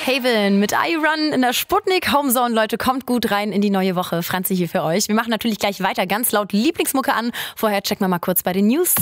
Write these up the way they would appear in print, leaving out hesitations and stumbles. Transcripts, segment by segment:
Haven mit I Run in der Sputnik Homezone. Leute, kommt gut rein in die neue Woche. Franzi hier für euch. Wir machen natürlich gleich weiter. Ganz laut Lieblingsmucke an. Vorher checken wir mal kurz bei den News.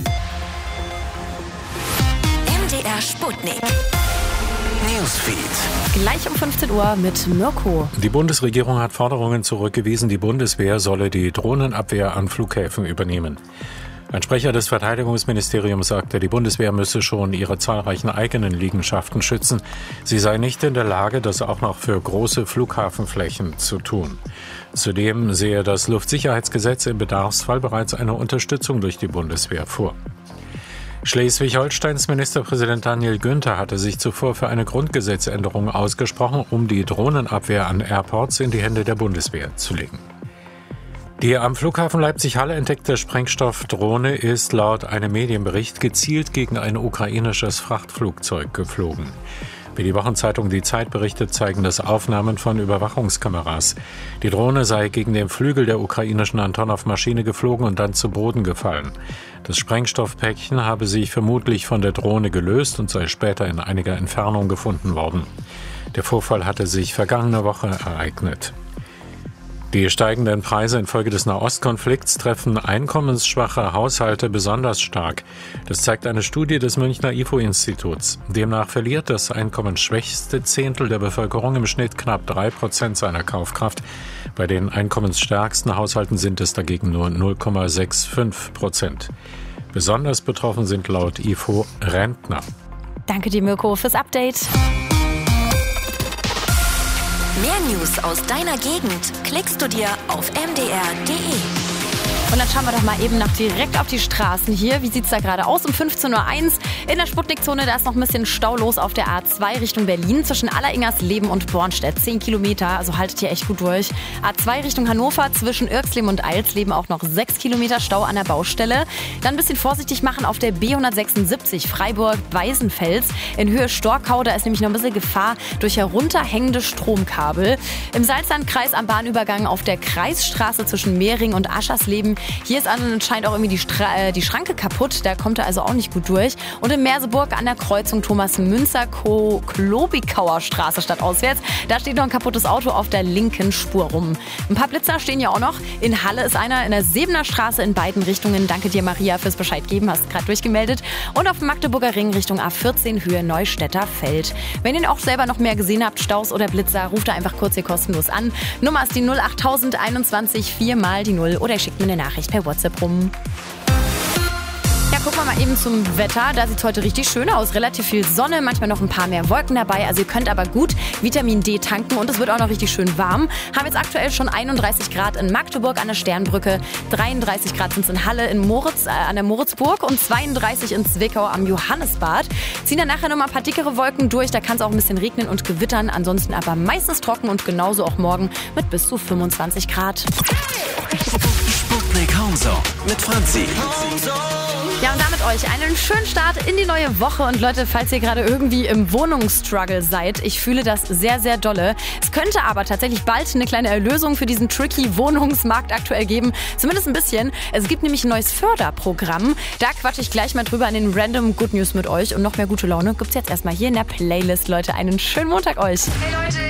MDR Sputnik. Newsfeed. Gleich um 15 Uhr mit Mirko. Die Bundesregierung hat Forderungen zurückgewiesen, die Bundeswehr solle die Drohnenabwehr an Flughäfen übernehmen. Ein Sprecher des Verteidigungsministeriums sagte, die Bundeswehr müsse schon ihre zahlreichen eigenen Liegenschaften schützen. Sie sei nicht in der Lage, das auch noch für große Flughafenflächen zu tun. Zudem sehe das Luftsicherheitsgesetz im Bedarfsfall bereits eine Unterstützung durch die Bundeswehr vor. Schleswig-Holsteins Ministerpräsident Daniel Günther hatte sich zuvor für eine Grundgesetzänderung ausgesprochen, um die Drohnenabwehr an Airports in die Hände der Bundeswehr zu legen. Die am Flughafen Leipzig-Halle entdeckte Sprengstoffdrohne ist laut einem Medienbericht gezielt gegen ein ukrainisches Frachtflugzeug geflogen. Wie die Wochenzeitung Die Zeit berichtet, zeigen das Aufnahmen von Überwachungskameras. Die Drohne sei gegen den Flügel der ukrainischen Antonov-Maschine geflogen und dann zu Boden gefallen. Das Sprengstoffpäckchen habe sich vermutlich von der Drohne gelöst und sei später in einiger Entfernung gefunden worden. Der Vorfall hatte sich vergangene Woche ereignet. Die steigenden Preise infolge des Nahostkonflikts treffen einkommensschwache Haushalte besonders stark. Das zeigt eine Studie des Münchner IFO-Instituts. Demnach verliert das einkommensschwächste Zehntel der Bevölkerung im Schnitt knapp 3% seiner Kaufkraft. Bei den einkommensstärksten Haushalten sind es dagegen nur 0,65%. Besonders betroffen sind laut IFO Rentner. Danke dir, Mirko, fürs Update. Mehr News aus deiner Gegend klickst du dir auf mdr.de. Und dann schauen wir doch mal eben noch direkt auf die Straßen hier. Wie sieht es da gerade aus? Um 15.01 Uhr in der Sputnikzone, da ist noch ein bisschen Stau los auf der A2 Richtung Berlin zwischen Alleringers-Leben und Bornstedt. 10 Kilometer, also haltet hier echt gut durch. A2 Richtung Hannover zwischen Irxleben und Eilsleben auch noch 6 Kilometer Stau an der Baustelle. Dann ein bisschen vorsichtig machen auf der B176 Freiburg-Weißenfels in Höhe Storkau. Da ist nämlich noch ein bisschen Gefahr durch herunterhängende Stromkabel. Im Salzlandkreis am Bahnübergang auf der Kreisstraße zwischen Mehring und Aschersleben. Hier ist anscheinend auch irgendwie die Schranke kaputt, da kommt er also auch nicht gut durch. Und in Merseburg an der Kreuzung Thomas-Münzer-Klobigauer Straße stadtauswärts, da steht noch ein kaputtes Auto auf der linken Spur rum. Ein paar Blitzer stehen ja auch noch. In Halle ist einer in der Sebener Straße in beiden Richtungen. Danke dir, Maria, fürs Bescheid geben, hast gerade durchgemeldet. Und auf dem Magdeburger Ring Richtung A14 Höhe Neustädter Feld. Wenn ihr auch selber noch mehr gesehen habt, Staus oder Blitzer, ruft da einfach kurz hier kostenlos an. Nummer ist die 08021 4 mal die 0 oder schickt mir eine Nachricht per WhatsApp rum. Ja, gucken wir mal eben zum Wetter. Da sieht es heute richtig schön aus. Relativ viel Sonne, manchmal noch ein paar mehr Wolken dabei. Also ihr könnt aber gut Vitamin D tanken und es wird auch noch richtig schön warm. Haben jetzt aktuell schon 31 Grad in Magdeburg an der Sternbrücke, 33 Grad sind es in Halle in an der Moritzburg und 32 in Zwickau am Johannesbad. Ziehen dann nachher nochmal ein paar dickere Wolken durch. Da kann es auch ein bisschen regnen und gewittern. Ansonsten aber meistens trocken und genauso auch morgen mit bis zu 25 Grad. Sputnik Homezone mit Franzi. Ja, und damit euch einen schönen Start in die neue Woche. Und Leute, falls ihr gerade irgendwie im Wohnungsstruggle seid, ich fühle das sehr, sehr dolle. Es könnte aber tatsächlich bald eine kleine Erlösung für diesen tricky Wohnungsmarkt aktuell geben. Zumindest ein bisschen. Es gibt nämlich ein neues Förderprogramm. Da quatsche ich gleich mal drüber in den Random Good News mit euch. Und noch mehr gute Laune gibt's jetzt erstmal hier in der Playlist. Leute, einen schönen Montag euch. Hey Leute,